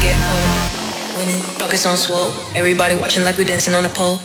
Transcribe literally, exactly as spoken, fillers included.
get home. Winning, pockets on swole. Everybody watching like we dancing on a pole.